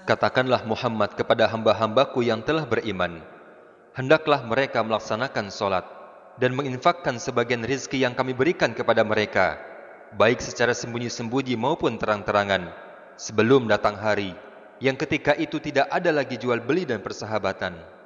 Katakanlah Muhammad kepada hamba-hambaku yang telah beriman, hendaklah mereka melaksanakan solat dan menginfakkan sebagian rizki yang kami berikan kepada mereka, baik secara sembunyi-sembunyi maupun terang-terangan, sebelum datang hari yang ketika itu tidak ada lagi jual beli dan persahabatan.